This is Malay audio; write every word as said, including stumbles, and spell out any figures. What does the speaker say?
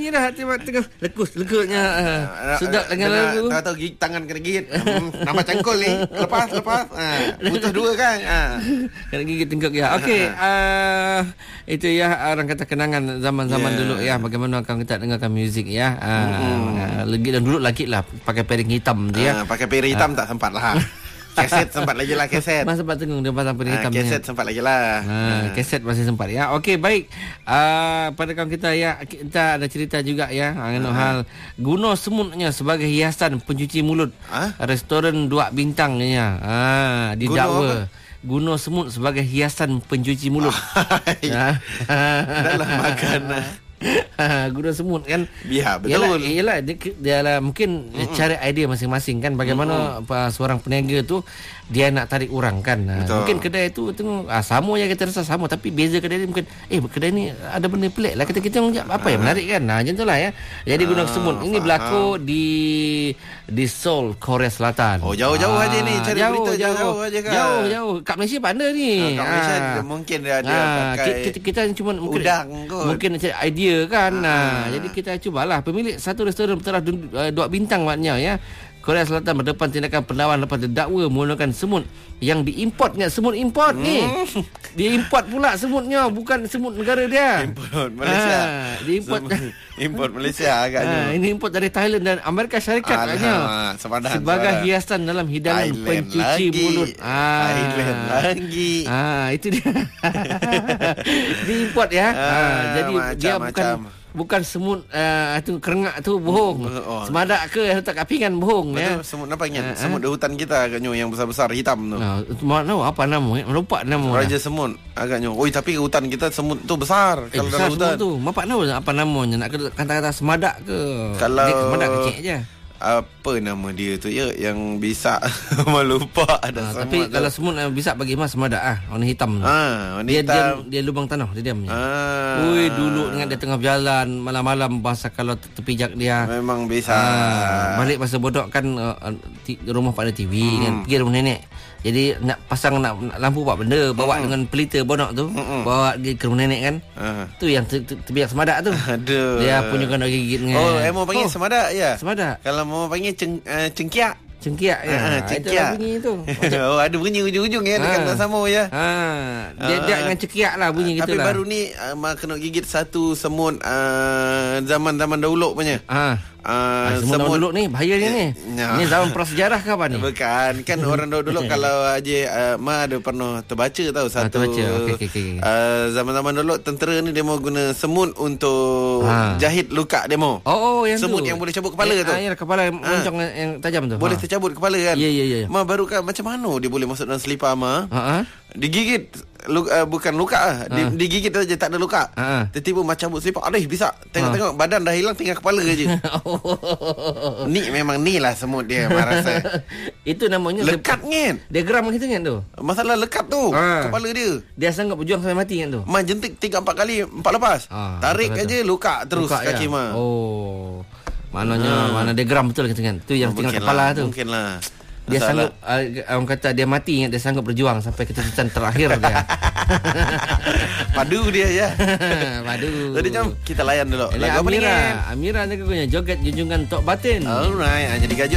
lagi dah. Tengah lekus lekutnya. Uh, sedap dengan lagu. Tahu-tahu gigit tangan kena gigit. Hmm, nama cangkul ni. Lepas lepas. Ha, putus dua kan. Ha. Kena gigit tengkuk ya. Okey, uh, itu ya orang kata kenangan zaman-zaman yeah. dulu ya. Bagaimana kalau kita dengarkan muzik ya. Uh, mm. Lagi dan dulu lagi lah pakai piring hitam tu ya. Uh, pakai piring hitam uh. tak sempat lah. Kaset sempat lagi lah kaset. Masih sempat tengok dia pasang piring hitam. Kaset sempat lagi lah. Ha, kaset masih sempat ya. Okey, baik. Uh, pada kawan kita ya, kita ada cerita juga ya. Mengenai hal guna semutnya sebagai hiasan pencuci mulut. Ha? Restoran dua bintangnya. Ah, didakwa guna semut sebagai hiasan pencuci mulut. Dalam makanan. Guna semut kan. Ya, betul. Yalah, dia, dia lah, mungkin mm-mm. cari idea masing-masing kan. Bagaimana mm-mm. seorang peniaga tu dia nak tarik orang kan. Betul. Mungkin kedai tu tengok ah, sama yang kita rasa sama, tapi beza kedai ni mungkin eh kedai ni ada benda pelik lah. Kita kita apa yang menarik kan. Nah, macam itulah ya. Jadi guna semut ini berlaku di di Seoul, Korea Selatan. Oh, jauh-jauh ah, aja ni cari jauh, berita jauh, jauh aja kan. Jauh-jauh. Kat Malaysia pandai ni. Ah, kat Malaysia ah. mungkin dia ada ah, pakai kita, kita cuma mungkin udang kot. Mungkin cari idea kan. Ah. Nah, jadi kita cubalah pemilik satu restoran bertaraf dua bintang maknanya ya. Korea Selatan berdepan tindakan pendawan lepas didakwa menggunakan semut yang diimport. Ingat semut import hmm. ni. Dia import pula semutnya, bukan semut negara dia. Import Malaysia. Ha, diimport import Malaysia agaknya. Ha, ini import dari Thailand dan Amerika Syarikat agaknya. Sebagai sepadan. Hiasan dalam hidangan Thailand pencuci lagi. Mulut. Ah. Thailand lagi. Ah, itu dia. Diimport ya. Ah, ah, jadi macam, dia bukan macam. Bukan semut uh, tu kerengak tu bohong. Oh. Semadak ke yang letak kat pinggan bohong. Betul, ya. Semut apa ingat? Uh, semut di hutan kita agaknya yang besar-besar hitam tu. Nah, tahu apa nama? Melupa nama. Raja semut agaknya. Oi, tapi hutan kita semut tu besar. Eh, kalau besar dalam hutan tu. Apa tahu apa namanya? Nak kata-kata semadak ke? Kalau dia semadak kecil aja. Apa nama dia tu ya yang bisa melupa ada ha, semut. Tapi tu. Kalau semut bisa bagi mas semadak ah, warna hitam tu. Ha, warna dia, hitam. Dia dia lubang tanah dia diamnya. Ha. Ui, dulu dengan dia tengah berjalan malam-malam bahasa kalau terpijak dia. Memang bisa. Ha, balik masa bodoh kan uh, t- rumah pada T V hmm. kan pergi rumah nenek. Jadi nak pasang nak, nak lampu buat benda bawa mm. dengan pelita bonok tu Mm-mm. bawa pergi ke rumah nenek kan. Uh. Tu yang ter, ter, terbiak semadak tu. Aduh. Dia punya kena gigit dengan. Oh, emo panggil oh. semadak ya. Semadak. Kalau mau panggil ceng, uh, cengkiak. Cengkiak ya. Uh, cengkiak. Itu bunyi tu. Oh, ada bunyi ujung-ujung ya dekat uh. sama ya. Ha. Dia uh. dia dengan cengkiak lah bunyi uh, gitulah. Tapi baru ni uh, kena gigit satu semut uh, zaman-zaman dahulu punya. Ha. Uh, uh, semut dulu ni bahaya ni. Nah. Ni zaman prasejarah ke apa ni? Bukan, kan orang dulu kalau aja uh, Ma ada pernah terbaca tahu satu. Ah, terbaca. Okay, okay, okay. Uh, zaman-zaman dulu tentera ni dia mau guna semut untuk ha. jahit luka dia mau. Oh, oh yang semut tu. yang boleh cabut kepala eh, tu. Ah, ya, kepala yang moncong ha. yang tajam tu. Boleh ha. tercabut kepala kan? Ya, ya, ya. Ma baru kan macam mana dia boleh masuk dalam selipar Ma? Ha. Digigit luka, uh, bukan luka lah. Ha. Digigit aja tak ada luka. Ha. Tiba-tiba macam cabut selipar. Aduh bisa. Tengok-tengok ha. badan dah hilang tinggal kepala aja. Ni memang ni lah semut dia rasa. Itu namanya lekat kan. Dia geram gitu kan tu. Masalah lekat tu ha. kepala dia. Dia sanggup berjuang sampai mati kan tu. Ma jentik tiga empat kali empat lepas. Ha, tarik aja luka terus luka kaki ya? Ma. Oh. Maknanya ha. mana dia geram betul gitu kan. Tu yang oh, tinggal kepala tu. Mungkinlah. Dia sanggup uh, orang kata dia mati dia sanggup berjuang sampai ketutupan terakhir dia. Padu dia ya. Padu. Jadi jom kita layan dulu. Lagu Amira. Amira ni kegunya joget junjungan Tok Batin. Alright, jadi gajah